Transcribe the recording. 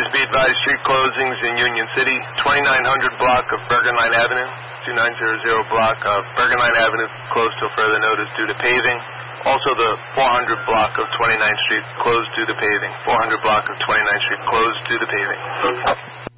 Please be advised, street closings in Union City, 2900 block of Bergen Line Avenue, 2900 block of Bergen Line Avenue closed till further notice due to paving. Also the 400 block of 29th Street closed due to paving. 400 block of 29th Street closed due to paving.